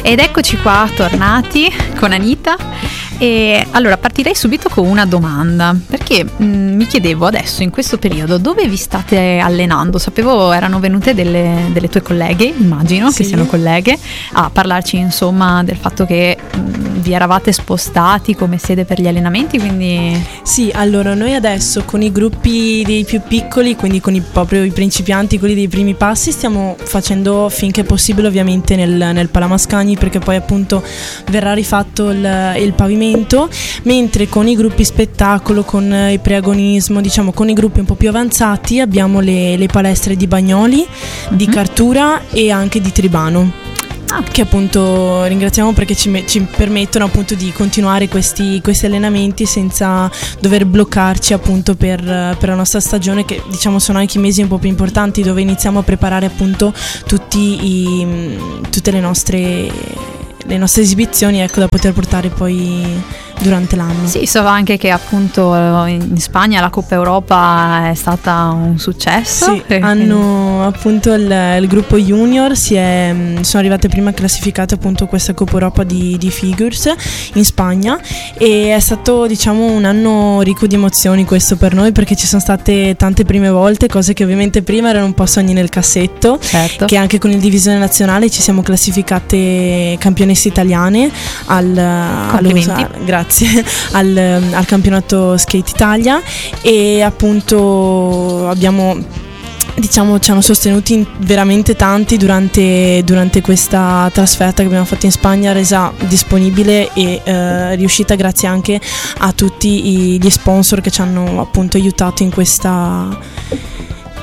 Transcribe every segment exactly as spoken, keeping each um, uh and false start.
Ed eccoci qua, tornati con Anita. E allora partirei subito con una domanda, perché mh, mi chiedevo adesso in questo periodo dove vi state allenando? Sapevo erano venute delle, delle tue colleghe, immagino Sì. che siano colleghe, a parlarci insomma del fatto che mh, vi eravate spostati come sede per gli allenamenti, quindi... Sì, allora noi adesso con i gruppi dei più piccoli, quindi con i, proprio i principianti, quelli dei primi passi, stiamo facendo finché possibile ovviamente nel, nel Palamascagni, perché poi appunto verrà rifatto il, il pavimento, mentre con i gruppi spettacolo, con il preagonismo, diciamo con i gruppi un po' più avanzati abbiamo le, le palestre di Bagnoli, di Cartura e anche di Tribano. Che appunto ringraziamo perché ci, me- ci permettono appunto di continuare questi, questi allenamenti senza dover bloccarci appunto per, per la nostra stagione, che diciamo sono anche i mesi un po' più importanti dove iniziamo a preparare appunto tutti i, tutte le nostre, le nostre esibizioni, ecco, da poter portare poi durante l'anno. Sì, so anche che appunto in Spagna la Coppa Europa è stata un successo. Sì, hanno appunto il, il gruppo junior si è, sono arrivate prima classificate appunto a questa Coppa Europa di, di Figures in Spagna, e è stato diciamo un anno ricco di emozioni questo per noi, perché ci sono state tante prime volte, cose che ovviamente prima erano un po' sogni nel cassetto, Certo. che anche con il divisione nazionale ci siamo classificate campionesse italiane al, Complimenti. allo, grazie al, al campionato Skate Italia, e appunto abbiamo diciamo ci hanno sostenuti veramente tanti durante, durante questa trasferta che abbiamo fatto in Spagna, resa disponibile e eh, riuscita grazie anche a tutti i, gli sponsor che ci hanno appunto aiutato in questa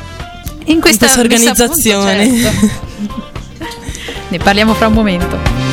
In questa, in questa organizzazione. questa, appunto, certo. Ne parliamo fra un momento.